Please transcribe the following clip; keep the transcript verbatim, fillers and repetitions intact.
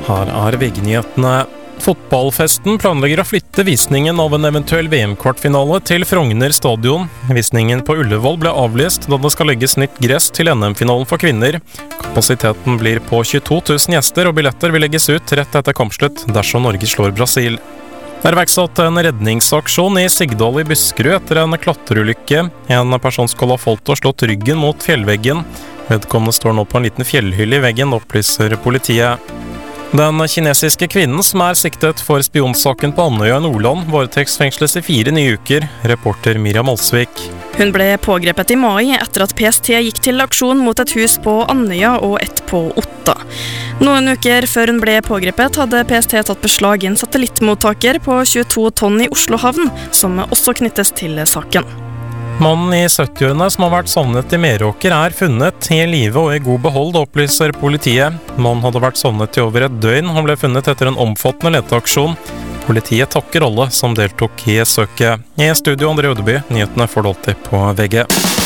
Her er V G-nyhetene. Fotballfesten planlegger å flytte visningen av en eventuell V M-kvartfinale til Frogner stadion. Visningen på Ullevål ble avlyst da det skal legges nytt gress til N M-finalen for kvinner. Kapasiteten blir på tjueto tusen gjester, og billetter vil legges ut rett etter kampslutt dersom Norge slår Brasil. Det er iverksatt en redningsaksjon i Sigdal i Buskerud etter en klatreulykke. En person skal ha falt og slått ryggen mot fjellveggen. Vedkommende står nå på en liten fjellhylle i veggen, opplyser politiet. Den kinesiske kvinnen som er siktet for spionsaken på Andøya i Nordland varetektsfengsles i fire nye uker, reporter Miriam Olsvik. Hun ble pågrepet i mai etter at P S T gikk til aksjon mot et hus på Andøya og et på Otta. Noen uker før hun ble pågrepet hadde P S T tatt beslag i en satellittmottaker på tjueto tonn i Oslo havn, som også knyttes til saken. Mannen i syttiårene som har vært savnet i Meråker er funnet i live og i god behold, opplyser politiet. Mannen hadde vært savnet i over et døgn. Han ble funnet etter en omfattende leteaksjon. Politiet takker alle som deltok i søket. I studio André Ødeby, nyhetene får du alltid på V G.